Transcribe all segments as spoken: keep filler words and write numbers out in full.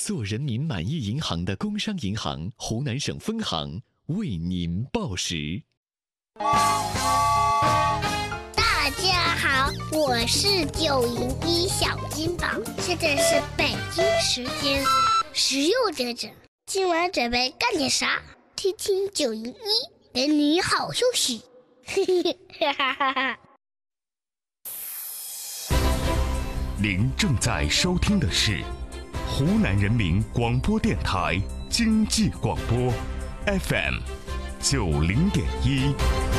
做人民满意银行的工商银行湖南省分行为您报时。 大家好，我是九零一小金宝，现在是北京时间十六点整。今晚准备干点啥？听听九零一，给你好休息。嘿嘿哈哈哈。 您正在收听的是湖南人民广播电台经济广播 F M 九零点一。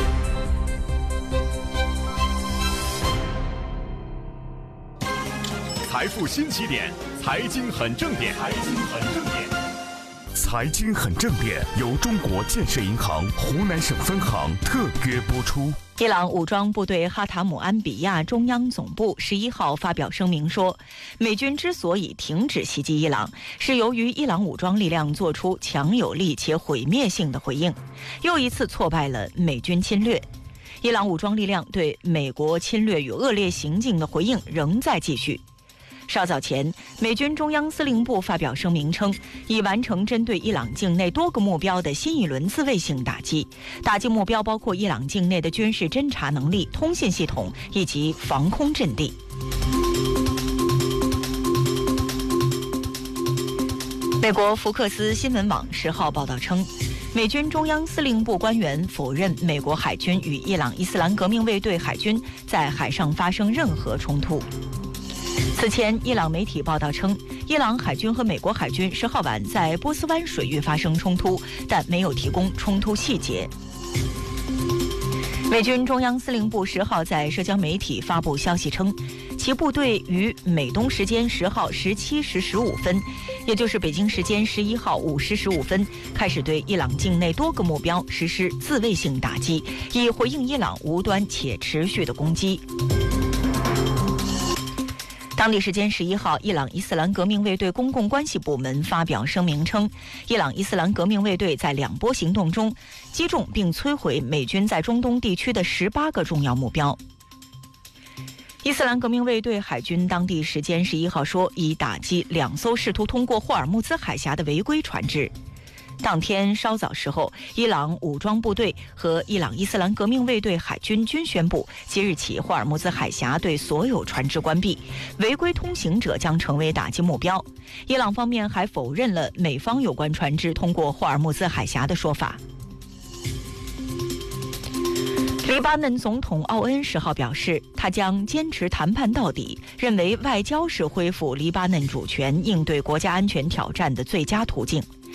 财富新起点，财经很正点，财经很正点。 财经很正点由中国建设银行湖南省分行特约播出。 伊朗武装部队哈塔姆安比亚中央总部十一号发表声明说，美军之所以停止袭击伊朗，是由于伊朗武装力量做出强有力且毁灭性的回应，又一次挫败了美军侵略。伊朗武装力量对美国侵略与恶劣行径的回应仍在继续。稍早前，美军中央司令部发表声明称，已完成针对伊朗境内多个目标的新一轮自卫性打击，打击目标包括伊朗境内的军事侦察能力、通信系统以及防空阵地。美国福克斯新闻网十号报道称，美军中央司令部官员否认美国海军与伊朗伊斯兰革命卫队海军在海上发生任何冲突。此前，伊朗媒体报道称，伊朗海军和美国海军十号晚在波斯湾水域发生冲突，但没有提供冲突细节。美军中央司令部十号在社交媒体发布消息称，其部队于美东时间十号十七时十五分，也就是北京时间十一号五时十五分，开始对伊朗境内多个目标实施自卫性打击，以回应伊朗无端且持续的攻击。当地时间十一号，伊朗伊斯兰革命卫队公共关系部门发表声明称，伊朗伊斯兰革命卫队在两波行动中击中并摧毁美军在中东地区的十八个重要目标。伊斯兰革命卫队海军当地时间十一号说，已打击两艘试图通过霍尔木兹海峡的违规船只。当天稍早时候，伊朗武装部队和伊朗伊斯兰革命卫队海军均宣布，即日起霍尔木兹海峡对所有船只关闭，违规通行者将成为打击目标。伊朗方面还否认了美方有关船只通过霍尔木兹海峡的说法。黎巴嫩总统奥恩十号表示，他将坚持谈判到底，认为外交是恢复黎巴嫩主权、应对国家安全挑战的最佳途径。